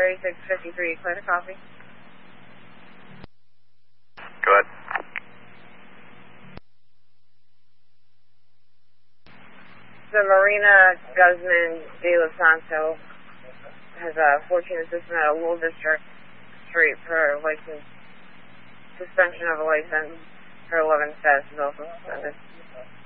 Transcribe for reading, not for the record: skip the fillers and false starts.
3653, clear to copy. Go ahead. The Marina Guzman de Los Santos has a 14 assistant at a Lowell District Street for suspension of a license. Her 11 status is also suspended.